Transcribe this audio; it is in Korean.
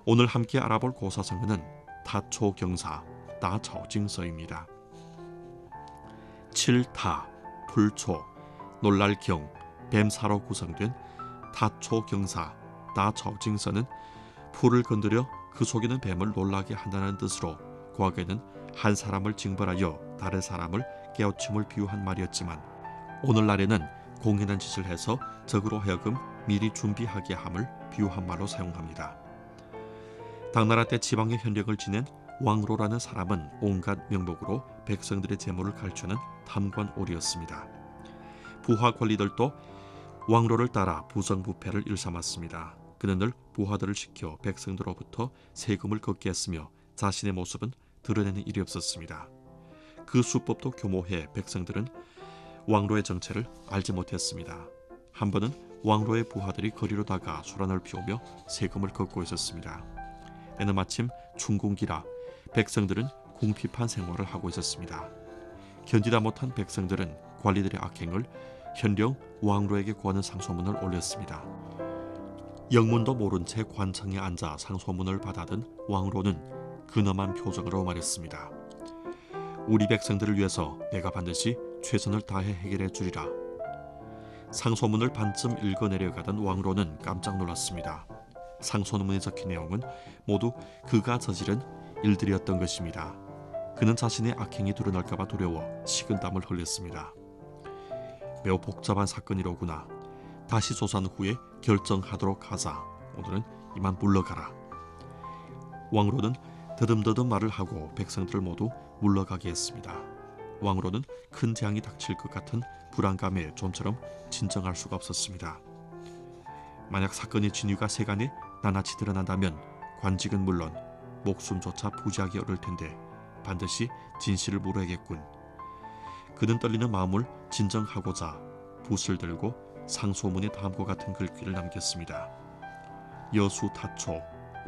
오늘 함께 알아볼 고사성어는 타초경사 따차오징서입니다. 칠타, 불초, 놀랄경, 뱀사로 구성된 타초경사 따차오징서는 풀을 건드려 그 속에는 뱀을 놀라게 한다는 뜻으로 과거에는 한 사람을 징벌하여 다른 사람을 깨우침을 비유한 말이었지만 오늘날에는 공연한 짓을 해서 적으로 하여금 미리 준비하게 함을 비유한 말로 사용합니다. 당나라 때 지방의 현령을 지낸 왕로라는 사람은 온갖 명목으로 백성들의 재물을 갈취하는 탐관오리였습니다. 부하 관리들도 왕로를 따라 부정부패를 일삼았습니다. 그는 늘 부하들을 시켜 백성들로부터 세금을 걷게 했으며 자신의 모습은 드러내는 일이 없었습니다. 그 수법도 교모해 백성들은 왕로의 정체를 알지 못했습니다. 한 번은 왕로의 부하들이 거리로 다가 소란을 피우며 세금을 걷고 있었습니다. 에는 마침 춘궁기라 백성들은 궁핍한 생활을 하고 있었습니다. 견디다 못한 백성들은 관리들의 악행을 현령 왕로에게 구하는 상소문을 올렸습니다. 영문도 모른 채 관청에 앉아 상소문을 받아든 왕로는 근엄한 표정으로 말했습니다. 우리 백성들을 위해서 내가 반드시 최선을 다해 해결해 주리라. 상소문을 반쯤 읽어내려가던 왕로는 깜짝 놀랐습니다. 상소문에 적힌 내용은 모두 그가 저지른 일들이었던 것입니다. 그는 자신의 악행이 드러날까 봐 두려워 식은땀을 흘렸습니다. 매우 복잡한 사건이로구나. 다시 조사한 후에 결정하도록 하자. 오늘은 이만 물러가라. 왕로는 더듬더듬 말을 하고 백성들을 모두 물러가게 했습니다. 왕로는 큰 재앙이 닥칠 것 같은 불안감에 좀처럼 진정할 수가 없었습니다. 만약 사건의 진위가 세간에 낱낱이 드러난다면 관직은 물론 목숨조차 부지하기 어려울 텐데 반드시 진실을 물어야겠군. 그는 떨리는 마음을 진정하고자 붓을 들고 상소문에 다음과 같은 글귀를 남겼습니다. 여수 타초